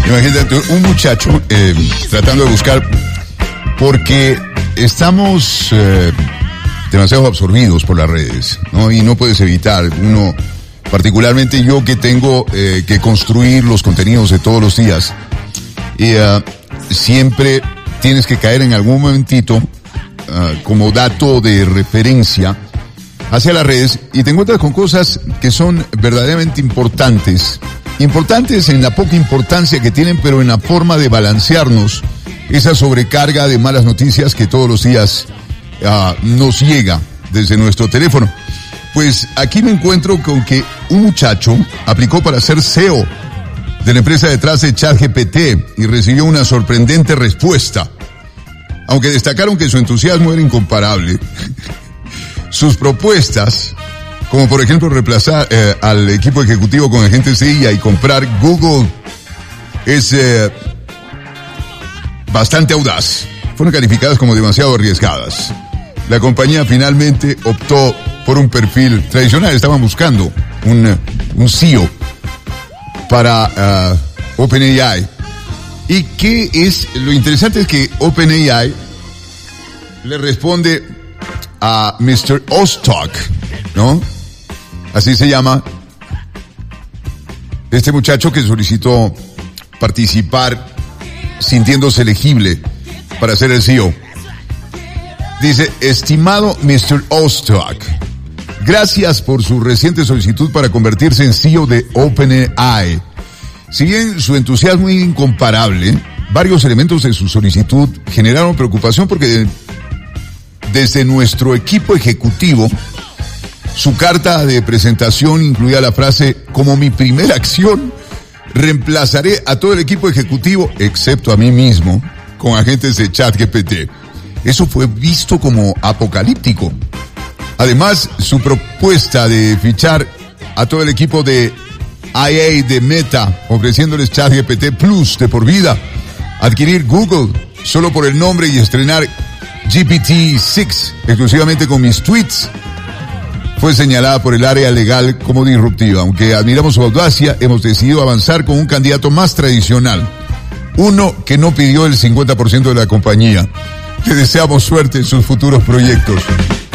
Imagínate, un muchacho tratando de buscar, porque estamos demasiado absorbidos por las redes, ¿no? Y no puedes evitar, uno, particularmente yo que tengo que construir los contenidos de todos los días, y siempre tienes que caer en algún momentito como dato de referencia hacia las redes, y te encuentras con cosas que son verdaderamente importantes en la poca importancia que tienen, pero en la forma de balancearnos esa sobrecarga de malas noticias que todos los días nos llega desde nuestro teléfono. Pues aquí me encuentro con que un muchacho aplicó para ser CEO de la empresa detrás de ChatGPT y recibió una sorprendente respuesta. Aunque destacaron que su entusiasmo era incomparable, sus propuestas, como por ejemplo reemplazar al equipo ejecutivo con agentes de IA y comprar Google, es bastante audaz. Fueron calificadas como demasiado arriesgadas. La compañía finalmente optó por un perfil tradicional. Estaban buscando un CEO para OpenAI. ¿Y qué es? Lo interesante es que OpenAI le responde a Mr. Oztok, ¿no? Así se llama este muchacho que solicitó participar sintiéndose elegible para ser el CEO. Dice: estimado Mr. Oztok, gracias por su reciente solicitud para convertirse en CEO de OpenAI. Si bien su entusiasmo es incomparable, varios elementos de su solicitud generaron preocupación porque desde nuestro equipo ejecutivo, su carta de presentación incluía la frase: como mi primera acción, reemplazaré a todo el equipo ejecutivo, excepto a mí mismo, con agentes de ChatGPT. Eso fue visto como apocalíptico. Además, su propuesta de fichar a todo el equipo de IA de Meta, ofreciéndoles ChatGPT Plus de por vida, adquirir Google solo por el nombre y estrenar GPT-6 exclusivamente con mis tweets, fue señalada por el área legal como disruptiva. Aunque admiramos su audacia, hemos decidido avanzar con un candidato más tradicional, uno que no pidió el 50% de la compañía. Le deseamos suerte en sus futuros proyectos.